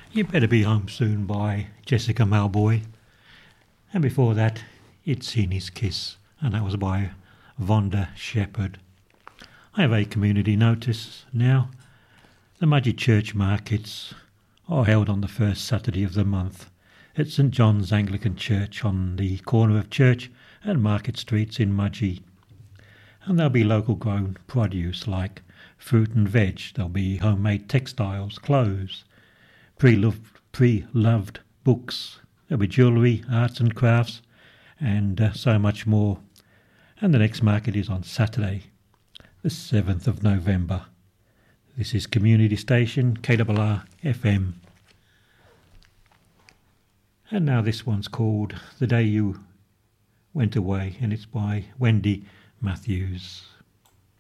You Better Be Home Soon by Jessica Malboy. And before that, It's In His Kiss, and that was by Vonda Shepherd. I have a community notice now. The Mudgee Church markets are held on the first Saturday of the month at St John's Anglican Church on the corner of Church and Market Streets in Mudgee. And there'll be local grown produce like fruit and veg. There'll be homemade textiles, clothes, pre-loved books. There'll be jewellery, arts and crafts, and so much more. And the next market is on Saturday, the 7th of November. This is Community Station, KRR FM. And now this one's called The Day You Went Away, and it's by Wendy Matthews.